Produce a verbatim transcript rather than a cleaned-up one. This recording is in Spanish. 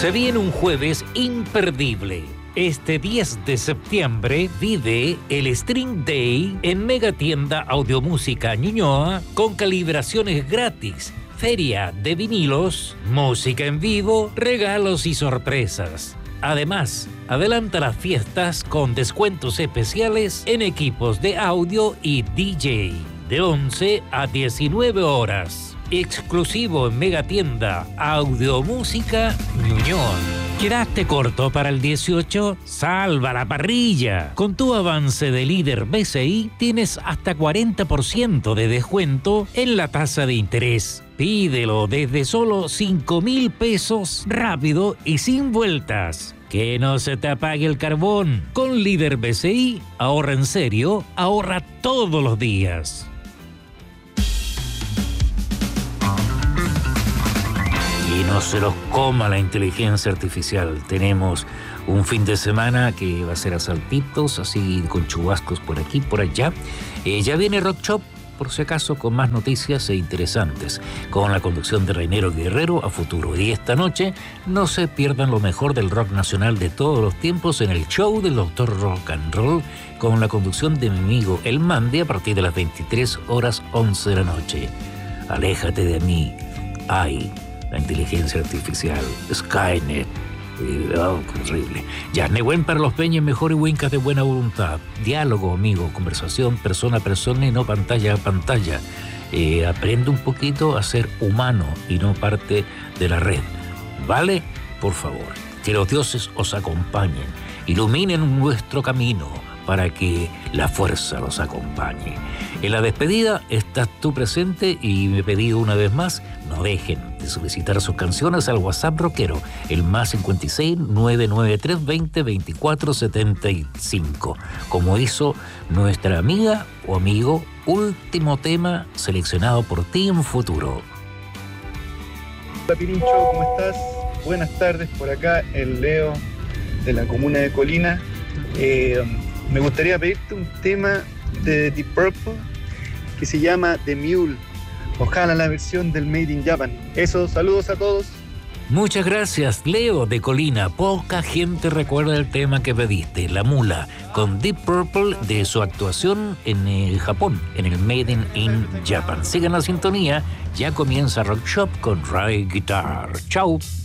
Se viene un jueves imperdible. Este diez de septiembre vive el String Day en Megatienda Audiomúsica Ñuñoa con calibraciones gratis, feria de vinilos, música en vivo, regalos y sorpresas. Además, adelanta las fiestas con descuentos especiales en equipos de audio y D J de once a diecinueve horas. Exclusivo en Megatienda Audiomúsica Ñuñoa. ¿Quedaste corto para el dieciocho? ¡Salva la parrilla! Con tu avance de líder B C I tienes hasta cuarenta por ciento de descuento en la tasa de interés. Pídelo desde solo cinco mil pesos, rápido y sin vueltas. Que no se te apague el carbón. Con líder B C I, ahorra en serio, ahorra todos los días. Y no se los coma la inteligencia artificial. Tenemos un fin de semana que va a ser a saltitos, así con chubascos por aquí, por allá. Eh, ya viene Rock Shop, por si acaso, con más noticias e interesantes, con la conducción de Reinero Guerrero a futuro. Y esta noche no se pierdan lo mejor del rock nacional de todos los tiempos en el show del Doctor Rock and Roll, con la conducción de mi amigo El Mande a partir de las veintitrés horas once de la noche. Aléjate de mí. Ay, la inteligencia artificial, Skynet, eh, oh, qué horrible. Ya, Nehuen para los peñas, mejor y huincas de buena voluntad. Diálogo, amigo, conversación, persona a persona y no pantalla a pantalla. Eh, aprende un poquito a ser humano y no parte de la red. ¿Vale? Por favor, que los dioses os acompañen, iluminen nuestro camino para que la fuerza los acompañe. En la despedida estás tú presente y me pedí una vez más, no dejen de solicitar sus canciones al WhatsApp rockero, el más cincuenta y seis, nueve nueve tres, veinte, veinticuatro setenta y cinco, como hizo nuestra amiga o amigo, último tema seleccionado por ti en futuro. Hola Pirincho, ¿cómo estás? Buenas tardes, por acá el Leo de la comuna de Colina. Eh, me gustaría pedirte un tema de Deep Purple que se llama The Mule. Ojalá la versión del Made in Japan. Eso, saludos a todos. Muchas gracias, Leo de Colina. Poca gente recuerda el tema que pediste, La Mula, con Deep Purple de su actuación en el Japón, en el Made in Japan. Sigan la sintonía, ya comienza Rock Shop con Ray Guitar. Chau.